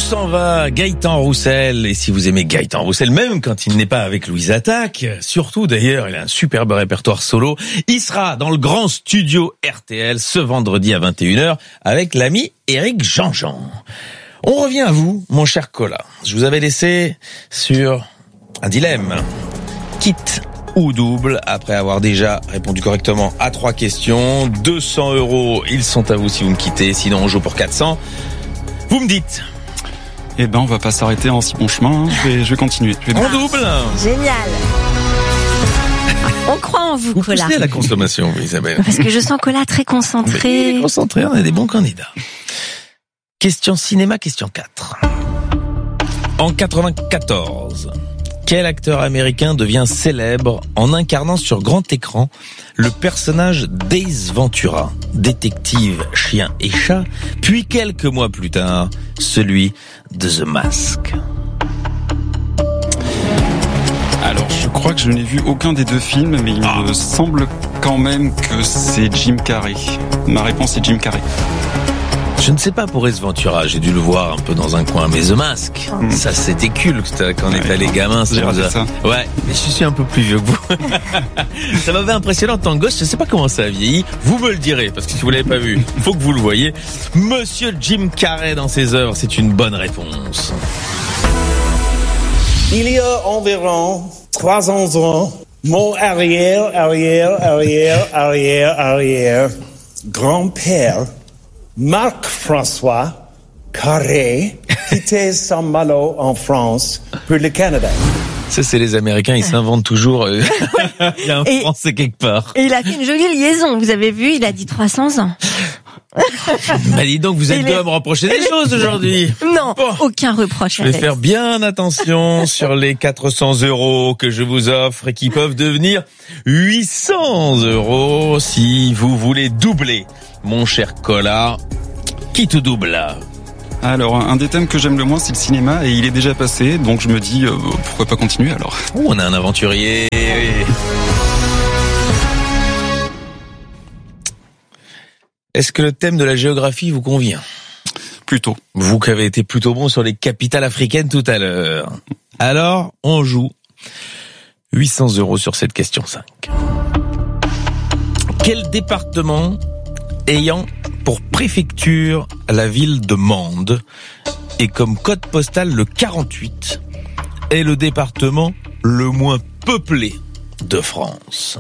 s'en va Gaëtan Roussel. Et si vous aimez Gaëtan Roussel, même quand il n'est pas avec Louise Attaque, surtout d'ailleurs, il a un superbe répertoire solo, il sera dans le grand studio RTL ce vendredi à 21h avec l'ami Éric Jean-Jean. On revient à vous, mon cher Colas. Je vous avais laissé sur un dilemme. Quitte ou double, après avoir déjà répondu correctement à 3 questions. 200 €, ils sont à vous si vous me quittez, sinon on joue pour 400. Vous me dites. Eh ben, on va pas s'arrêter en si bon chemin, hein. Je vais continuer. On double. Génial. On croit en vous, Vous Colas. poussez à la consommation, Isabelle. Parce que je sens Colas très concentré. Mais concentré, on a des bons candidats. Question cinéma, question 4. En 94, quel acteur américain devient célèbre en incarnant sur grand écran le personnage d'Ace Ventura, détective chien et chat, puis quelques mois plus tard, celui de The Mask? Alors, je crois que je n'ai vu aucun des deux films, mais il me semble quand même que c'est Jim Carrey. Ma réponse est Jim Carrey. Je ne sais pas pour Ace Ventura, j'ai dû le voir un peu dans un coin, mais The Mask, ça c'était culte quand on était les gamins. J'ai raté ça. Ouais, mais je suis un peu plus vieux que vous. Ça m'avait impressionné en tant que gosse, je ne sais pas comment ça a vieilli, vous me le direz, parce que si vous l'avez pas vu, il faut que vous le voyez. Monsieur Jim Carrey dans ses œuvres, c'est une bonne réponse. Il y a environ 300 ans, mon arrière grand-père, Marc-François Carré, quittait Saint-Malo en France pour le Canada. Ça, c'est les Américains, ils s'inventent toujours. Il y a un Français quelque part. Et il a fait une jolie liaison, vous avez vu, il a dit 300 ans. Bah dis donc, vous êtes deux à me reprocher des choses aujourd'hui. Non, bon, aucun reproche. Je vais faire bien attention sur les 400 € que je vous offre et qui peuvent devenir 800 € si vous voulez doubler. Mon cher Colas, qui te double là? Alors, un des thèmes que j'aime le moins, c'est le cinéma, et il est déjà passé, donc je me dis, pourquoi pas continuer alors? On a un aventurier. Est-ce que le thème de la géographie vous convient? Plutôt. Vous qui avez été plutôt bon sur les capitales africaines tout à l'heure. Alors, on joue 800 € sur cette question 5. Quel département ayant pour préfecture la ville de Mende et comme code postal le 48 est le département le moins peuplé de France?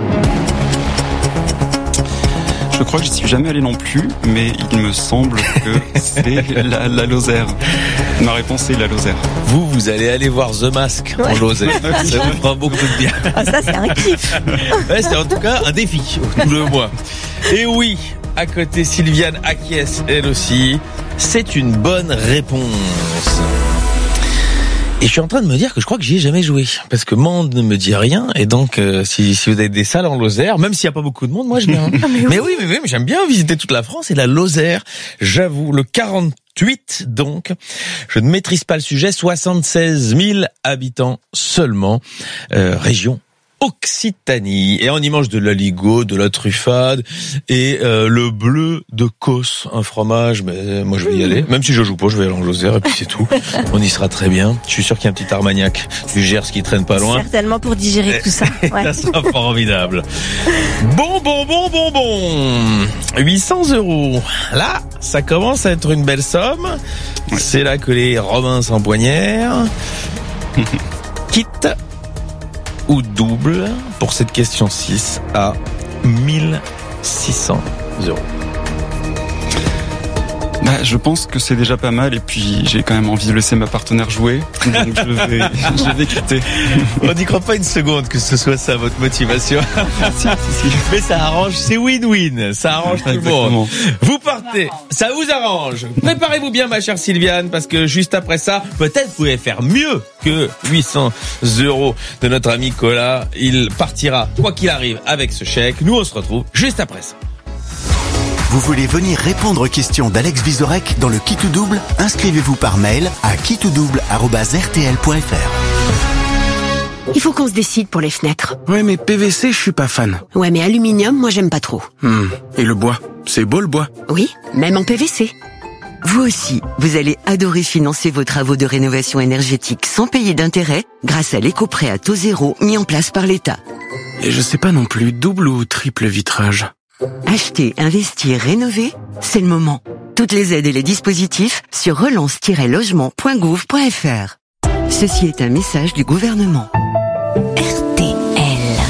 Je crois que j'y suis jamais allé non plus, mais il me semble que c'est la Lozère. Ma réponse est la Lozère. Vous allez aller voir The Mask en Lozère. Ça vous fera beaucoup de bien. Ah, ça, c'est un kiff. Ouais, c'est en tout cas un défi, tout le mois. Et oui, à côté, Sylviane acquiesce elle aussi. C'est une bonne réponse. Et je suis en train de me dire que je crois que j'y ai jamais joué. Parce que Mende ne me dit rien. Et donc, si vous avez des salles en Lozère, même s'il n'y a pas beaucoup de monde, moi je viens. Mais oui, j'aime bien visiter toute la France et la Lozère. J'avoue, le 48 donc. Je ne maîtrise pas le sujet. 76 000 habitants seulement. Région Occitanie. Et on y mange de l'aligot, de la truffade et le bleu de Causse, un fromage. Mais moi je vais y aller, même si je joue pas, je vais aller en Lozère et puis c'est tout. On y sera très bien. Je suis sûr qu'il y a un petit Armagnac du Gers qui traîne pas loin. Certainement pour digérer tout ça. Ouais. Ça sera formidable. Bon. 800 €. Là, ça commence à être une belle somme. C'est là que les Romains s'empoignèrent. Quitte ou double pour cette question 6 à 1600 €. Bah, je pense que c'est déjà pas mal, et puis j'ai quand même envie de laisser ma partenaire jouer, donc je vais quitter. On n'y croit pas une seconde que ce soit ça votre motivation. Si. Mais ça arrange, c'est win-win, ça arrange tout le monde. Vous partez, ça vous arrange. Préparez-vous bien ma chère Sylviane, parce que juste après ça, peut-être vous pouvez faire mieux que 800 € de notre ami Colas. Il partira, quoi qu'il arrive, avec ce chèque. Nous on se retrouve juste après ça. Vous voulez venir répondre aux questions d'Alex Vizorek dans le Qui tout double? Inscrivez-vous par mail à quitoudouble@rtl.fr. Il faut qu'on se décide pour les fenêtres. Ouais, mais PVC, je suis pas fan. Ouais, mais aluminium, moi j'aime pas trop. Et le bois? C'est beau le bois? Oui, même en PVC. Vous aussi, vous allez adorer financer vos travaux de rénovation énergétique sans payer d'intérêt grâce à l'éco-prêt à taux zéro mis en place par l'État. Et je sais pas non plus, double ou triple vitrage. Acheter, investir, rénover, c'est le moment. Toutes les aides et les dispositifs sur relance-logement.gouv.fr. Ceci est un message du gouvernement. RTL.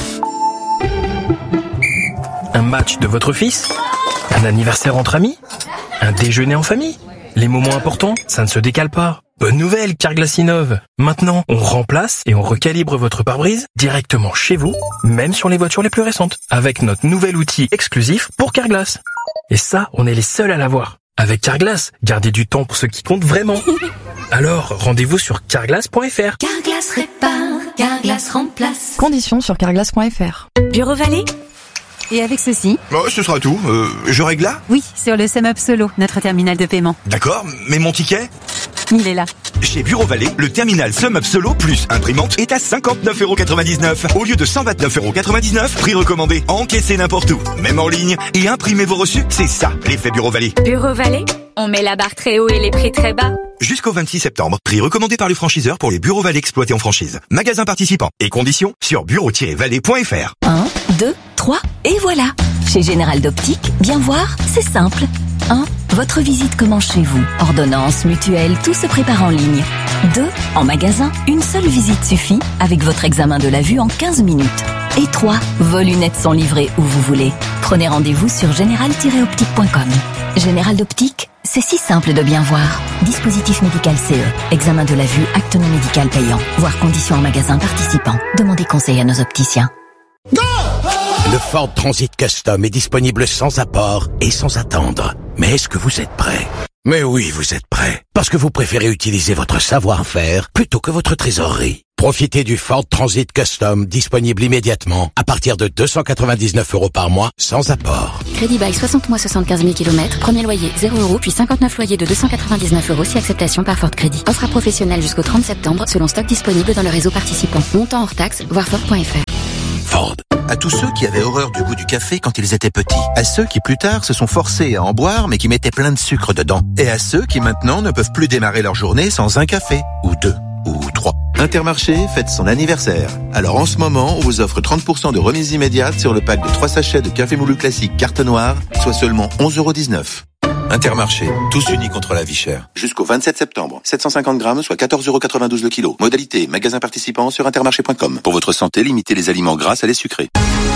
Un match de votre fils? Un anniversaire entre amis? Un déjeuner en famille? Les moments importants, ça ne se décale pas. Bonne nouvelle, Carglass innove. Maintenant, on remplace et on recalibre votre pare-brise directement chez vous, même sur les voitures les plus récentes, avec notre nouvel outil exclusif pour Carglass. Et ça, on est les seuls à l'avoir. Avec Carglass, gardez du temps pour ce qui compte vraiment. Alors, rendez-vous sur carglass.fr. Carglass répare, Carglass remplace. Conditions sur carglass.fr. Bureau Vallée. Et avec ceci? Ce sera tout. Je règle là? Oui, sur le SumUp Solo, notre terminal de paiement. D'accord, mais mon ticket? Il est là. Chez Bureau Vallée, le terminal SumUp Solo plus imprimante est à 59,99€ au lieu de 129,99€. Prix recommandé, encaissez n'importe où, même en ligne, et imprimez vos reçus. C'est ça, l'effet Bureau Vallée. Bureau Vallée, on met la barre très haut et les prix très bas. Jusqu'au 26 septembre, prix recommandé par le franchiseur pour les Bureau Vallée exploités en franchise. Magasin participant et conditions sur bureau-vallée.fr. 1, 2, 3, et voilà. Chez Général d'Optique, bien voir, c'est simple. 1. Votre visite commence chez vous. Ordonnance, mutuelle, tout se prépare en ligne. 2. En magasin, une seule visite suffit avec votre examen de la vue en 15 minutes. Et 3. Vos lunettes sont livrées où vous voulez. Prenez rendez-vous sur général-optique.com. Général d'Optique, c'est si simple de bien voir. Dispositif médical CE. Examen de la vue, acte non médical payant. Voir conditions en magasin participant. Demandez conseil à nos opticiens. Le Ford Transit Custom est disponible sans apport et sans attendre. Mais est-ce que vous êtes prêt? Mais oui, vous êtes prêt. Parce que vous préférez utiliser votre savoir-faire plutôt que votre trésorerie. Profitez du Ford Transit Custom disponible immédiatement à partir de 299€ par mois sans apport. Crédit bail 60 mois 75 000 km. Premier loyer 0€, puis 59 loyers de 299€ si acceptation par Ford Crédit. Offre à professionnels jusqu'au 30 septembre selon stock disponible dans le réseau participant. Montant hors taxe, voir Ford.fr. Ford. À tous ceux qui avaient horreur du goût du café quand ils étaient petits. À ceux qui plus tard se sont forcés à en boire mais qui mettaient plein de sucre dedans. Et à ceux qui maintenant ne peuvent plus démarrer leur journée sans un café. Ou deux. Ou trois. Intermarché fête son anniversaire. Alors en ce moment, on vous offre 30% de remise immédiate sur le pack de 3 sachets de café moulu classique carte noire, soit seulement 11,19€. Intermarché, tous unis contre la vie chère. Jusqu'au 27 septembre. 750 grammes, soit 14,92€ le kilo. Modalité, magasin participant sur intermarché.com. Pour votre santé, limitez les aliments gras à les sucrés.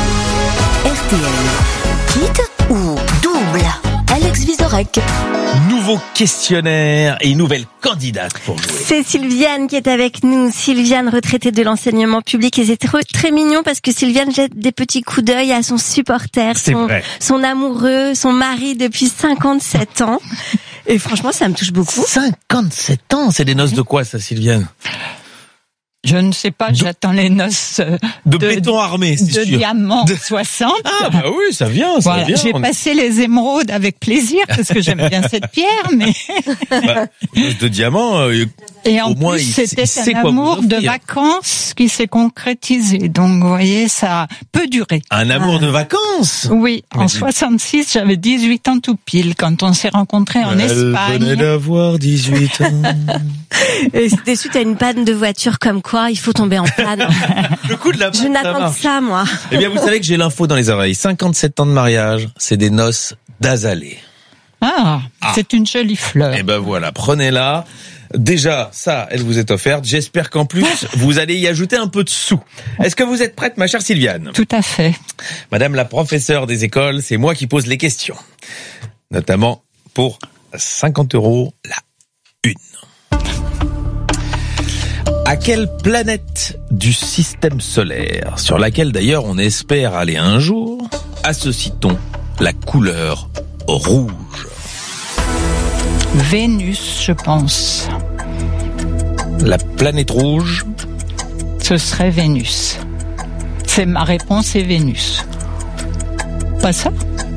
RTL. Kit ou double? Alex Vizorek. Nouveau questionnaire et nouvelle candidate pour jouer. C'est Sylviane qui est avec nous. Sylviane, retraitée de l'enseignement public. Et c'est très mignon parce que Sylviane jette des petits coups d'œil à son supporter, son amoureux, son mari depuis 57 ans. Et franchement, ça me touche beaucoup. 57 ans, c'est des noces de quoi ça, Sylviane? Je ne sais pas, j'attends les noces de béton armé, c'est sûr. De diamants 60. Ah bah oui, ça vient, ça vient. J'ai passé les émeraudes avec plaisir parce que j'aime bien cette pierre, mais de diamants. Et en plus, c'était un amour de vacances qui s'est concrétisé. Donc, vous voyez, ça peut durer. Un amour de vacances? Oui. En 66, j'avais 18 ans tout pile quand on s'est rencontrés en Espagne. Elle venait d'avoir 18 ans. Et c'était suite à une panne de voiture comme quoi, il faut tomber en panne. Le coup de la panne, je n'attends que ça, moi. Eh bien, vous savez que j'ai l'info dans les oreilles. 57 ans de mariage, c'est des noces d'azalée. Ah, c'est une jolie fleur. Eh ben voilà, prenez-la. Déjà, ça, elle vous est offerte. J'espère qu'en plus, vous allez y ajouter un peu de sous. Est-ce que vous êtes prête, ma chère Sylviane? Tout à fait. Madame la professeure des écoles, c'est moi qui pose les questions. Notamment pour 50€ la une. À quelle planète du système solaire, sur laquelle d'ailleurs on espère aller un jour, associe-t-on la couleur rouge? Vénus, je pense. La planète rouge? Ce serait Vénus. C'est ma réponse, est Vénus. Pas ça?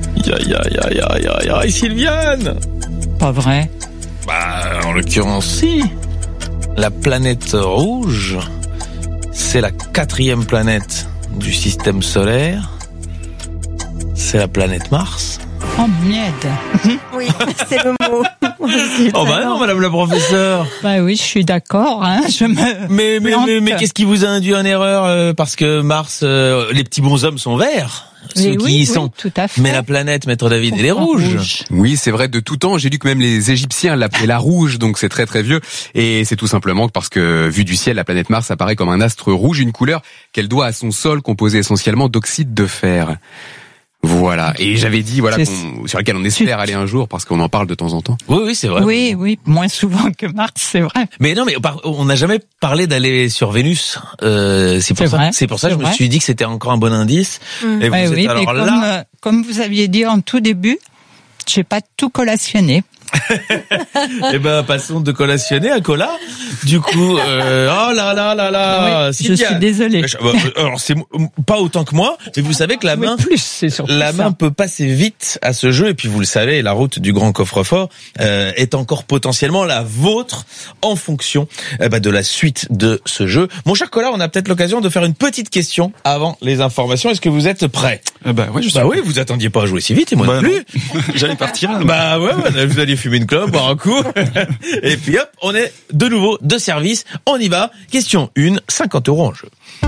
Ya, Sylviane! Pas vrai? Bah, en l'occurrence, si. La planète rouge, c'est la 4e planète du système solaire. C'est la planète Mars. Oh, miette. Oui, c'est le mot. Oh bah non, madame la professeure. Bah oui, je suis d'accord, hein. Mais qu'est-ce qui vous a induit en erreur, parce que Mars, les petits bonshommes sont verts. Ceux qui y sont. Tout à fait. Mais la planète, Maître David, elle est rouge. Oui, c'est vrai, de tout temps. J'ai lu que même les Égyptiens l'appelaient la rouge, donc c'est très très vieux. Et c'est tout simplement parce que, vu du ciel, la planète Mars apparaît comme un astre rouge, une couleur qu'elle doit à son sol composé essentiellement d'oxyde de fer. Voilà. Et j'avais dit, sur lequel on espère aller un jour, parce qu'on en parle de temps en temps. Oui, c'est vrai. Oui, moins souvent que Mars, c'est vrai. Mais non, mais on n'a jamais parlé d'aller sur Vénus. C'est pour ça que je me suis dit que c'était encore un bon indice. Et vous êtes alors là. Comme vous aviez dit en tout début, j'ai pas tout collationné. Eh ben, passons de collationner à cola. Du coup, oh là là là là. Oui, je suis désolée. Alors c'est pas autant que moi, mais vous savez que la main, main peut passer vite à ce jeu. Et puis vous le savez, la route du grand coffre-fort est encore potentiellement la vôtre en fonction de la suite de ce jeu. Mon cher Cola, on a peut-être l'occasion de faire une petite question avant les informations. Est-ce que vous êtes prêts? Oui, vous attendiez pas à jouer si vite et moi non plus. J'allais partir. Vous alliez fumer une clope, boire un coup. Et puis hop, on est de nouveau de service. On y va. Question 1, 50 € en jeu.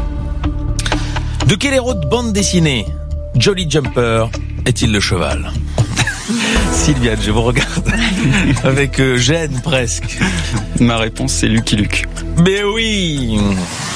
De quel héros de bande dessinée Jolly Jumper est-il le cheval? Sylviane, je vous regarde avec gêne presque. Ma réponse, c'est Lucky Luke. Mais oui.